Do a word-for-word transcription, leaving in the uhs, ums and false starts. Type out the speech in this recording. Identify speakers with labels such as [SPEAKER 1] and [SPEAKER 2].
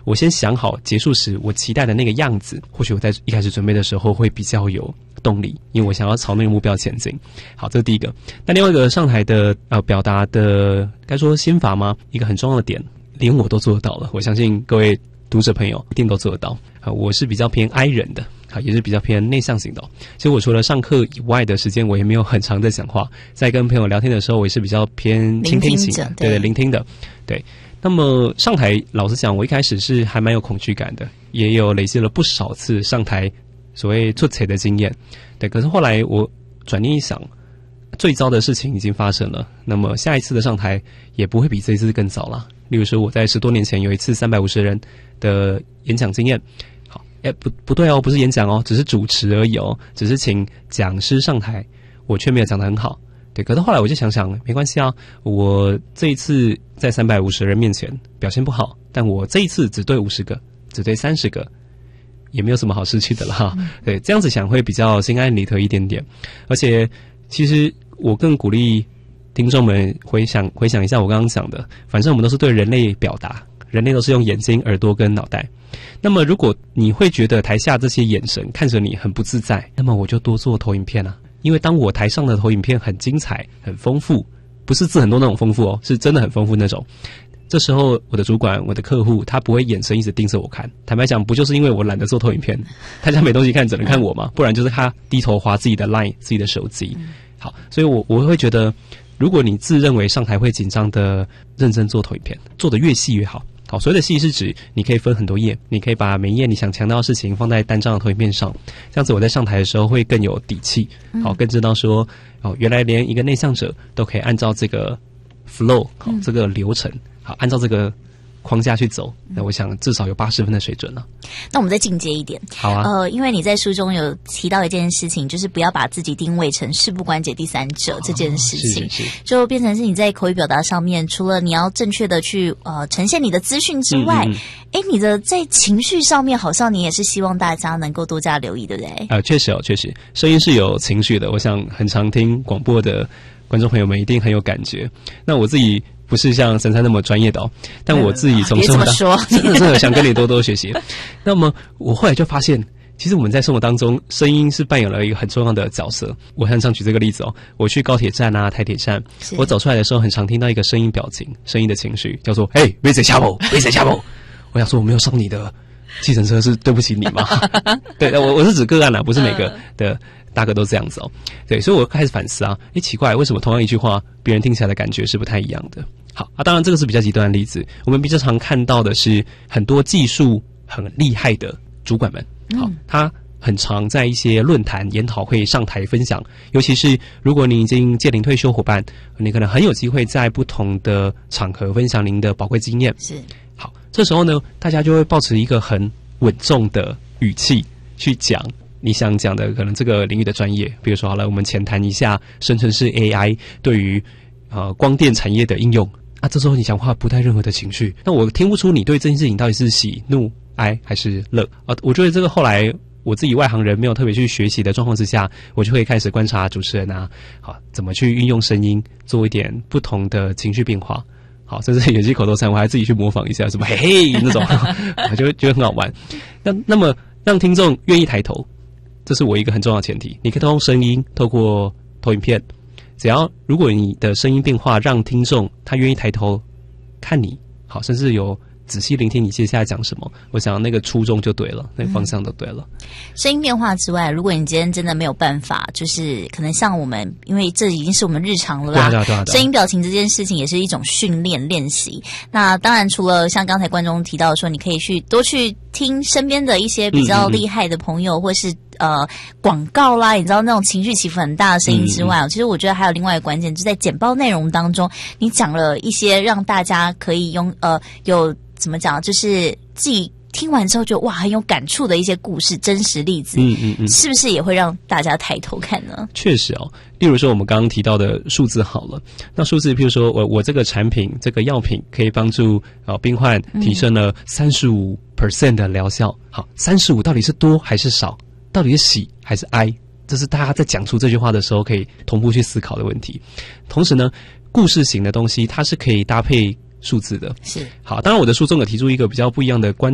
[SPEAKER 1] 我先想好结束时我期待的那个样子，或许我在一开始准备的时候会比较有动力，因为我想要朝那个目标前进。好，这是第一个。那另外一个上台的呃表达的该说心法吗？一个很重要的点，连我都做得到了，我相信各位读者朋友一定都做得到。啊，我是比较偏 I 人的，啊，也是比较偏内向型的。其实我除了上课以外的时间，我也没有很常在讲话，在跟朋友聊天的时候，我也是比较偏倾听型的，对对，聆听的，对。那么上台，老实讲，我一开始是还蛮有恐惧感的，也有累积了不少次上台所谓出彩的经验，对。可是后来我转念一想，最糟的事情已经发生了，那么下一次的上台也不会比这一次更糟了。例如说，我在十多年前有一次三百五十人的演讲经验，好，哎，不不对哦，不是演讲哦，只是主持而已哦，只是请讲师上台，我却没有讲得很好。对，可是后来我就想想，没关系啊，我这一次在三百五十人面前表现不好，但我这一次只对五十个，只对三十个，也没有什么好失去的了哈。嗯、对，这样子想会比较心安理得一点点。而且，其实我更鼓励听众们回想回想一下我刚刚讲的，反正我们都是对人类表达，人类都是用眼睛、耳朵跟脑袋。那么，如果你会觉得台下这些眼神看着你很不自在，那么我就多做投影片啊。因为当我台上的投影片很精彩、很丰富，不是字很多那种丰富哦，是真的很丰富那种。这时候我的主管、我的客户，他不会眼神一直盯着我看。坦白讲，不就是因为我懒得做投影片，大家没东西看，只能看我嘛？不然就是他低头滑自己的 LINE、自己的手机。好，所以我我会觉得，如果你自认为上台会紧张的，认真做投影片，做得越细越好。好，所谓的细是指你可以分很多页，你可以把每一页你想强调的事情放在单张的投影片上，这样子我在上台的时候会更有底气，好，更知道说哦，原来连一个内向者都可以按照这个 flow 好这个流程，好，按照这个框架去走，那我想至少有八十分的水准了。
[SPEAKER 2] 那我们再进阶一点，
[SPEAKER 1] 好啊。
[SPEAKER 2] 呃，因为你在书中有提到一件事情，就是不要把自己定位成事不关己第三者、哦、这件事情，
[SPEAKER 1] 是是是，
[SPEAKER 2] 就变成是你在口语表达上面，除了你要正确的去呃呈现你的资讯之外，哎、嗯嗯，你的在情绪上面，好像你也是希望大家能够多加留意，对不对？呃，
[SPEAKER 1] 确实哦，确实，声音是有情绪的。我想很常听广播的观众朋友们一定很有感觉。那我自己不是像珊珊那么专业的哦，但我自己从生活当中真的真的想跟你多多学习。那么我后来就发现，其实我们在生活当中，声音是扮演了一个很重要的角色。我很常举这个例子哦，我去高铁站啊、台铁站，我走出来的时候，很常听到一个声音表情、声音的情绪，叫做“哎，没谁下步，没谁下步”。我想说，我没有上你的计程车，是对不起你吗？对，我我是指个案啦，不是每个的。大哥都这样子哦，对，所以我开始反思啊，诶，奇怪，为什么同样一句话，别人听起来的感觉是不太一样的？好啊，当然这个是比较极端的例子，我们比较常看到的是很多技术很厉害的主管们，好，他很常在一些论坛、研讨会上台分享，尤其是如果你已经届龄退休伙伴，你可能很有机会在不同的场合分享您的宝贵经验。
[SPEAKER 2] 是，
[SPEAKER 1] 好，这时候呢，大家就会抱持一个很稳重的语气去讲你想讲的可能这个领域的专业，比如说好了，我们浅谈一下生成式 A I 对于呃光电产业的应用啊。这时候你讲话不带任何的情绪，那我听不出你对这件事情到底是喜怒哀还是乐啊。我觉得这个后来我自己外行人没有特别去学习的状况之下，我就会开始观察主持人啊，好怎么去运用声音做一点不同的情绪变化。好，甚至有些口头禅我还自己去模仿一下，什么嘿嘿那种，我就觉得很好玩。那那么让听众愿意抬头。这是我一个很重要的前提，你可以透过声音，透过投影片，只要如果你的声音变化让听众他愿意抬头看你，好，甚至有仔细聆听你接下来讲什么，我想那个初衷就对了，那个方向都对了。
[SPEAKER 2] 嗯、声音变化之外，如果你今天真的没有办法，就是可能像我们，因为这已经是我们日常了啦，
[SPEAKER 1] 对啊对啊对啊，
[SPEAKER 2] 声音表情这件事情也是一种训练练习。那当然，除了像刚才观众提到的说，你可以去多去听身边的一些比较厉害的朋友，嗯嗯嗯或是呃广告啦，你知道那种情绪起伏很大的声音之外，嗯嗯其实我觉得还有另外一个关键，就是在简报内容当中，你讲了一些让大家可以用呃有。怎么讲？就是自己听完之后就哇很有感触的一些故事、真实例子，嗯嗯嗯，是不是也会让大家抬头看呢？
[SPEAKER 1] 确实哦，例如说我们刚刚提到的数字好了，那数字，譬如说我我这个产品、这个药品可以帮助呃病患提升了三十五 percent 的疗效。好，三十五到底是多还是少？到底是喜还是哀？这是大家在讲出这句话的时候可以同步去思考的问题。同时呢，故事型的东西它是可以搭配数字的，
[SPEAKER 2] 是好。
[SPEAKER 1] 当然，我的书中有提出一个比较不一样的观